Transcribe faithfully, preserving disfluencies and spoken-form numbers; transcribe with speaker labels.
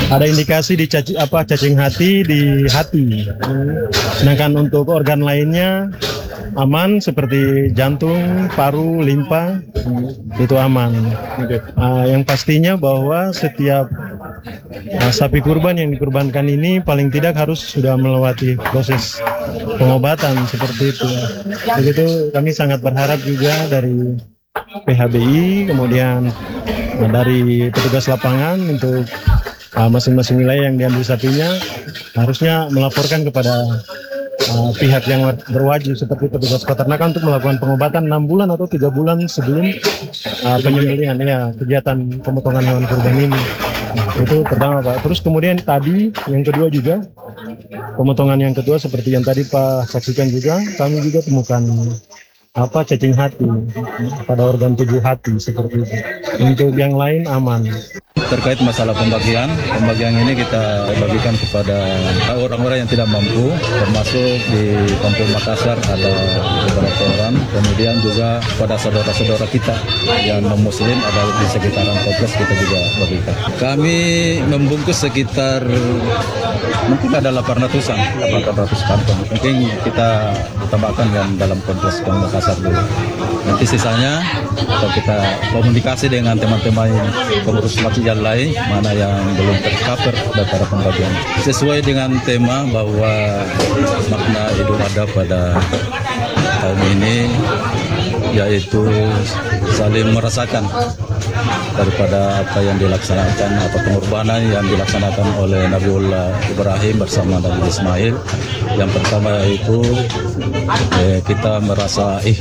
Speaker 1: ada indikasi di caci, apa cacing hati di hati. Sedangkan untuk organ lainnya aman seperti jantung, paru, limpa itu aman. Uh, yang pastinya bahwa setiap uh, sapi kurban yang dikurbankan ini paling tidak harus sudah melewati proses pengobatan seperti itu. Begitu kami sangat berharap juga dari P H B I, kemudian uh, dari petugas lapangan untuk uh, masing-masing wilayah yang diambil sapinya harusnya melaporkan kepada Uh, pihak yang berwajib seperti petugas peternakan untuk melakukan pengobatan enam bulan atau tiga bulan sebelum uh, penyembelihan ya kegiatan pemotongan hewan kurban ini. Nah, itu pertama Pak. Terus kemudian tadi yang kedua juga pemotongan yang kedua seperti yang tadi Pak saksikan juga, kami juga temukan apa cacing hati pada organ tubuh hati seperti itu. Untuk yang lain aman.
Speaker 2: Terkait masalah pembagian, pembagian ini kita bagikan kepada orang-orang yang tidak mampu, termasuk di Kampung Makassar ada beberapa orang, kemudian juga pada saudara-saudara kita yang non-muslim ada di sekitaran kompleks kita juga bagikan. Kami membungkus sekitar mungkin ada delapan ratusan, delapan ratus kantong. Mungkin kita tambahkan yang dalam kompleks Kampung Makassar dulu. Nanti sisanya atau kita komunikasi dengan teman-teman pengurus masjid yang lain mana yang belum tercover daripada pembagian. Sesuai dengan tema bahwa makna Idul Adha pada tahun ini yaitu saling merasakan daripada apa yang dilaksanakan atau pengorbanan yang dilaksanakan oleh Nabiullah Ibrahim bersama Nabi Ismail. Yang pertama yaitu eh, kita merasa